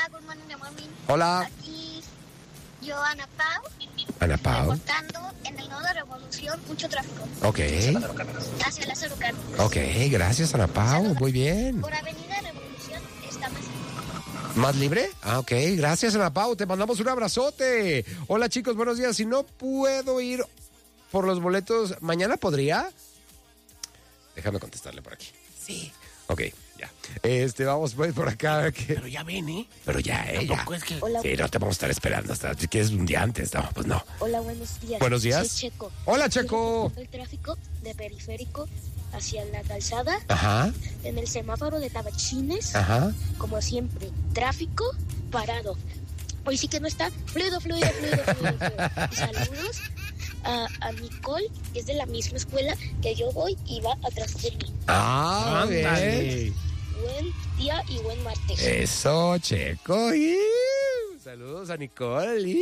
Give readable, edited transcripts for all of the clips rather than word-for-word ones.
Hola, good morning, the morning. Hola. Aquí yo, Ana Pau. Ana Pau. Reportando en el nodo de Revolución, mucho tráfico. Ok. Hacia Lázaro Cárdenas. Ok, gracias Ana Pau, Saludos. muy bien. Por Avenida Revolución está más libre. ¿Más libre? Ah, ok, gracias Ana Pau, te mandamos un abrazote. Hola chicos, buenos días. Si no puedo ir por los boletos, ¿mañana podría? Déjame contestarle por aquí. Sí. Ok, ya. Vamos pues por acá. Pero ya ven, ¿eh? Pero ya, ya. Tampoco es que... Hola, Sí, no te vamos a estar esperando hasta si quieres un día antes. No, pues no. hola, buenos días. Buenos días. Soy Checo. Hola, Checo. El tráfico de periférico hacia la calzada, Ajá, en el semáforo de Tabachines, ajá. como siempre, tráfico parado. Hoy sí que no está fluido. Saludos a Nicole, que es de la misma escuela que yo voy y va atrás de mí. Ah, Ándale. bien. Buen día y buen martes. Eso, Checo. Saludos a Nicole.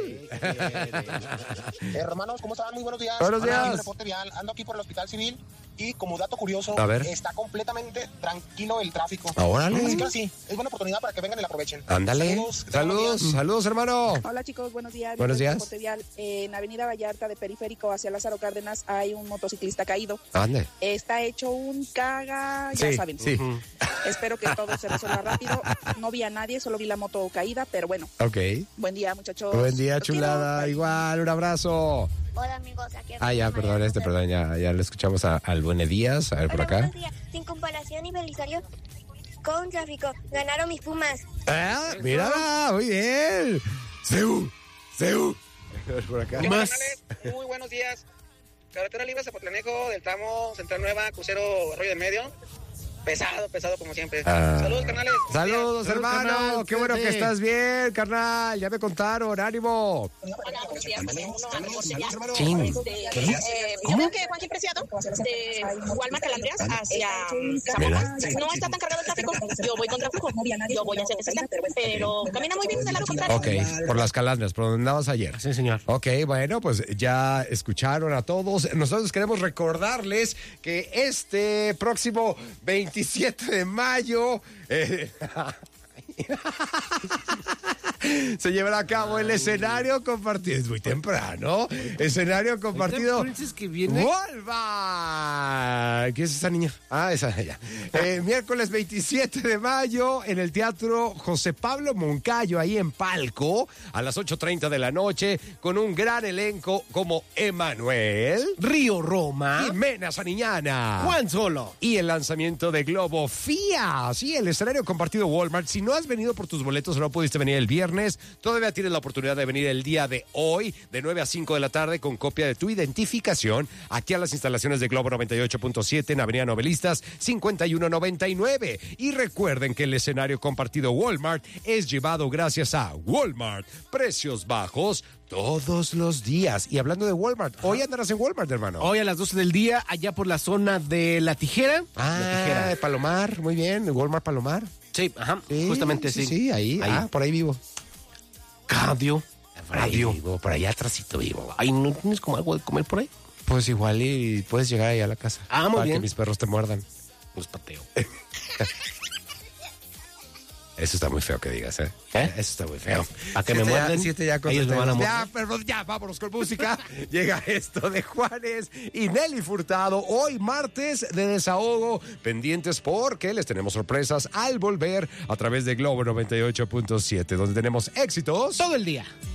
Hermanos, ¿cómo están? Muy buenos días. Buenos días. Aquí en Reporte Vial. Ando aquí por el Hospital Civil y como dato curioso, A ver. está completamente tranquilo el tráfico. Órale. Así que sí, es buena oportunidad para que vengan y la aprovechen. Ándale. Saludos, hermano. Hola chicos, buenos días. Buenos días. Reporte Vial. En Avenida Vallarta de Periférico hacia Lázaro Cárdenas hay un motociclista caído. Ande. Está hecho un caga, ya saben. Sí. Espero que todo se resuelva rápido. No vi a nadie, solo vi la moto caída, pero bueno. Ok. Buen día, muchachos. Buen día, Los quiero. chulada. Bye. Igual, un abrazo. Hola, amigos. Aquí Ah, ya, perdón, ya le escuchamos al Buenos Días. A ver por acá. Buenos días. Sin comparación y Belisario con tráfico. Ganaron mis Pumas. Ah, mírala, muy bien. Seu. A ver por acá. Más. Muy buenos días. Carretera libre Zapotlanejo del tramo Central Nueva, crucero Arroyo del Medio. Pesado como siempre. Ah. Saludos, carnales. Saludos, hermano. carnal, Qué bueno que cuídate. estás bien, carnal. Ya me contaron, ánimo. Chin. Yo veo que Juanqui Preciado de Walmart Calandrias hacia Mira. Zapopan no está tan cargado el tráfico. Yo voy con tráfico. Yo voy hacia Tezcala, pero camina muy bien del lado contrario. Ok, por las calandras, por donde andabas ayer. Sí, señor. Ok, bueno, pues ya escucharon a todos. Nosotros queremos recordarles que este próximo 27 de mayo se llevará a cabo el escenario compartido. Es muy temprano. Escenario compartido. ¿Dices que viene? ¡Volva! ¿Quién es esa niña? Ah, esa ella. Miércoles 27 de mayo en el Teatro José Pablo Moncayo, ahí en Palco, a las 8:30 de la noche, con un gran elenco como Emanuel, Río Roma. Jimena Sariñana, Juan Solo. y el lanzamiento de Globo FIA. Sí, el escenario compartido Walmart. Si no has venido por tus boletos o no pudiste venir el viernes, todavía tienes la oportunidad de venir el día de hoy, de 9 a 5 de la tarde, con copia de tu identificación, aquí a las instalaciones de Globo 98.7 en Avenida Novelistas 5199. Y recuerden que el escenario compartido Walmart es llevado gracias a Walmart. Precios bajos todos los días. Y hablando de Walmart, hoy andarás en Walmart, hermano. Hoy a las 12 del día, allá por la zona de La Tijera. Ah, La Tijera. de Palomar, muy bien, Walmart Palomar. Sí, ajá, Sí, justamente sí. Sí, ahí. Ah, por ahí vivo. Cardio. Por ahí vivo, por allá atrásito vivo. Ay, ¿no tienes como algo de comer por ahí? Pues igual y puedes llegar ahí a la casa. Ah, muy para bien. que mis perros te muerdan. Pues pateo. Eso está muy feo que digas, ¿eh? ¿Eh? Eso está muy feo. ¿A que me muerden? Ellos me van a morder. Ya, perdón, ya, vámonos con música. Llega esto de Juanes y Nelly Furtado. Hoy martes de desahogo. Pendientes porque les tenemos sorpresas al volver a través de Globo 98.7, donde tenemos éxitos Todo el día.